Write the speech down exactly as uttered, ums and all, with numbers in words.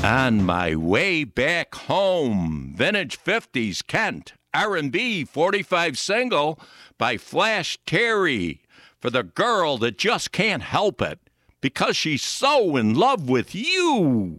On my way back home, Vintage fifties Kent, R and B forty-five single by Flash Terry for the girl that just can't help it because she's so in love with you.